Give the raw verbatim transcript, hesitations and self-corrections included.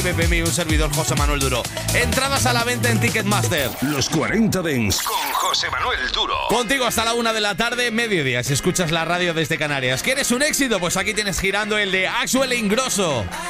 Pepe y un servidor José Manuel Duro. Entradas a la venta en Ticketmaster. Los cuarenta Dents con José Manuel Duro. Contigo hasta la una de la tarde, mediodía, si escuchas la radio desde Canarias. ¿Quieres un éxito? Pues aquí tienes girando el de Axwell e Ingrosso.